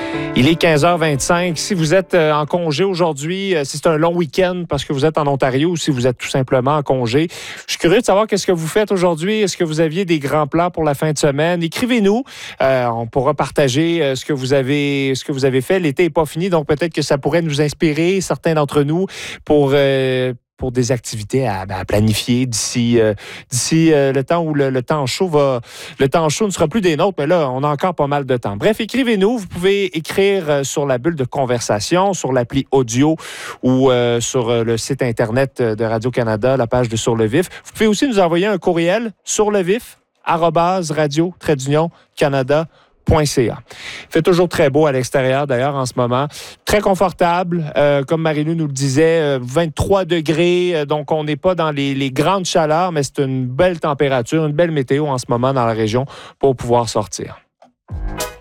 Il est 15h25. Si vous êtes en congé aujourd'hui, si c'est un long week-end parce que vous êtes en Ontario ou si vous êtes tout simplement en congé, je suis curieux de savoir qu'est-ce que vous faites aujourd'hui. Est-ce que vous aviez des grands plans pour la fin de semaine? Écrivez-nous. On pourra partager ce que vous avez fait. L'été n'est pas fini, donc peut-être que ça pourrait nous inspirer, certains d'entre nous, pour des activités à planifier d'ici le temps où le temps chaud ne sera plus des nôtres, mais là, on a encore pas mal de temps. Bref, écrivez-nous. Vous pouvez écrire sur la bulle de conversation, sur l'appli audio ou sur le site Internet de Radio-Canada, la page de Sur le Vif. Vous pouvez aussi nous envoyer un courriel sur le vif @radio-canada.ca. Il fait toujours très beau à l'extérieur, d'ailleurs, en ce moment. Très confortable, comme Marie-Lou nous le disait, 23 degrés, donc on n'est pas dans les grandes chaleurs, mais c'est une belle température, une belle météo en ce moment dans la région pour pouvoir sortir.